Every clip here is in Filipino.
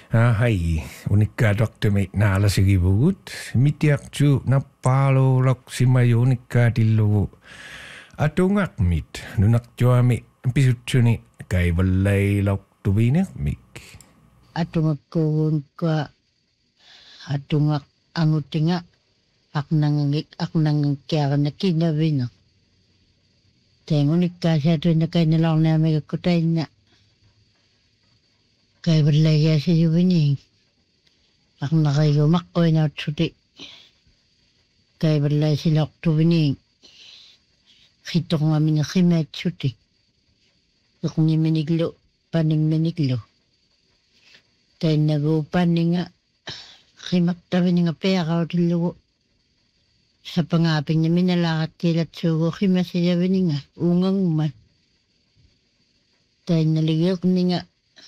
Hai, unikka doktomi naalasigivugut. Mitiaktu nappalo loksimayu unikka tillugu. Atungakmit nunakjuami pisutsuni kaivallai loktuvinek mik. Atungakkuun kwa atungak angutinga aknang kiarana kinavino. Tengunikka siatuina kainalauna mega kutaina. Kaivallai yasiyuvini. Aknakaigo makkoina utsuti. Kaivallai siloktuvini. Hitonga mina khimet suti. Yukni meniglo, paning meniglo. Tainago paninga khimaktavini nga pera utilugo. Sa pangaping na minalakat kilat sugo khimasiyavini nga ungang uman. Tainaligok ni nga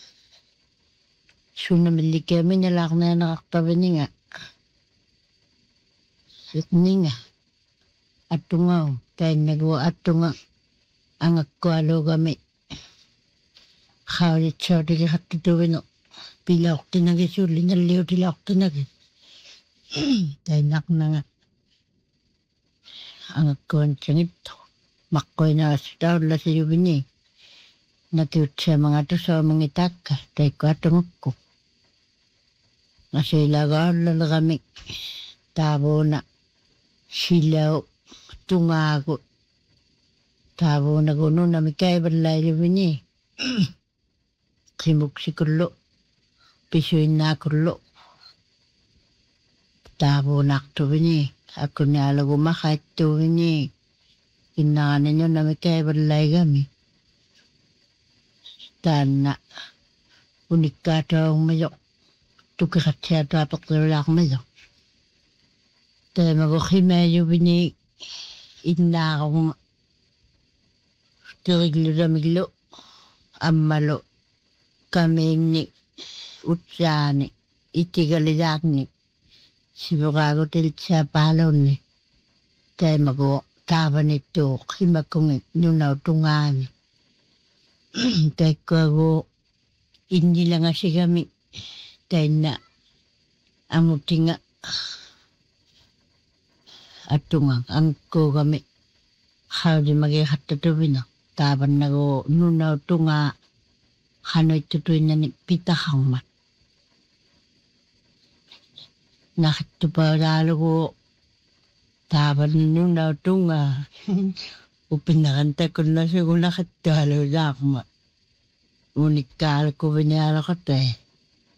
sunamilike minalak na nakaktavini nga. Yukni nga atungaw. Tainago atunga ang akwalo kami. Khawlit sa tili hatituwino. Pilak tinagis uli na liyo tilak tinagis. Tainak na nga. Ang akwan siyang ito. Makoy na asitaw la sa yubini. Natiyot siya mga to sa mga itaka. Tay ko atong ako. Nasilagaw lala kami. Tabo na. Silaw. Tungago. Tabo na kuno na mikay balay yubini. Kimuk si kulo. Pisuin na kulo. Tabo nakto bini. Ako na alago makait to bini. Inangan nyo na may kaibalay kami. Tana. Unik ka ito ang mayok. Tukikat siya ito apak na ako mayok. Tayo magukimayo bini. Inakong turiglo na miglo. Amalo. Kaming utsani. Itigalidak ni. Siburago tilit siya palaw ni. Tayo mag-taba nito. Kimakong nunaw tungani. Tayo ko hindi lang kasi kami. Tayo na amuti nga. Atungang ang ko kami. Hawdi magighatatubi na. Taban na ko nunaw tunga. Hano'y tutuin na ni pitahang mat. Nakito pa lalo ko taban nung nautunga. Upinakanta ko na siya kung nakitalo na ako ma. Unikal ko binyara ko te.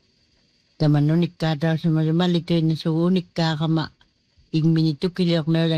Taman unikal daw sa malimalik kayo na sa unikal ka ma. Ing minito kiliyak na